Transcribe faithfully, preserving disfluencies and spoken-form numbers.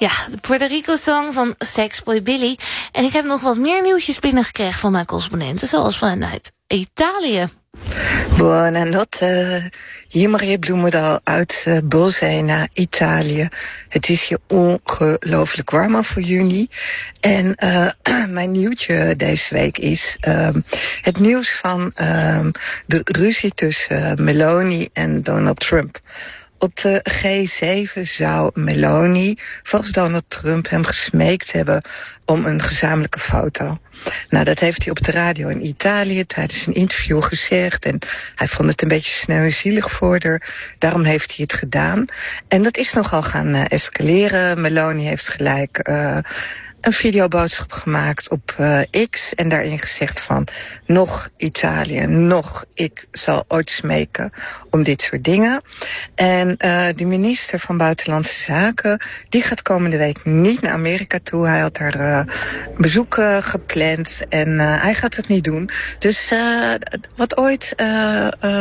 Ja, de Puerto Rico-song van Sexboy Billy. En ik heb nog wat meer nieuwtjes binnengekregen van mijn correspondenten, zoals vanuit Italië. Buonanotte, hier Maria Bloemendaal uit uh, Bolsena, Italië. Het is hier ongelooflijk warm al voor juni. En uh, mijn nieuwtje deze week is uh, het nieuws van uh, de ruzie tussen uh, Meloni en Donald Trump. Op de G zeven zou Meloni volgens Donald Trump hem gesmeekt hebben om een gezamenlijke foto. Nou, dat heeft hij op de radio in Italië tijdens een interview gezegd. En hij vond het een beetje sneu en zielig voor haar. Daarom heeft hij het gedaan. En dat is nogal gaan uh, escaleren. Meloni heeft gelijk uh, een videoboodschap gemaakt op uh, X. En daarin gezegd van, nog Italië, nog ik zal ooit smeken om dit soort dingen. En uh, de minister van Buitenlandse Zaken, die gaat komende week niet naar Amerika toe. Hij had daar uh, bezoeken gepland en uh, hij gaat het niet doen. Dus uh, wat ooit uh, uh,